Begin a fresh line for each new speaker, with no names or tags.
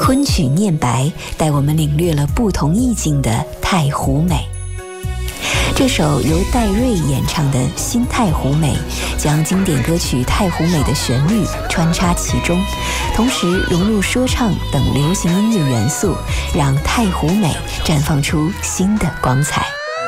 昆曲念白，带我们领略了不同意境的太湖美。这首由戴瑞演唱的《新太湖美》，将经典歌曲《太湖美》的旋律穿插其中，同时融入说唱等流行音乐元素，让太湖美绽放出新的光彩。